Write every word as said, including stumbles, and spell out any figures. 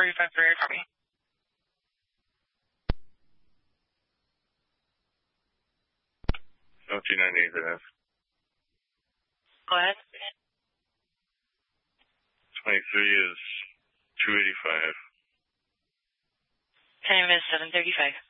forty-five for air copy. seventeen ninety is F. Go ahead. twenty-three is two eighty-five. Time is seven thirty-five.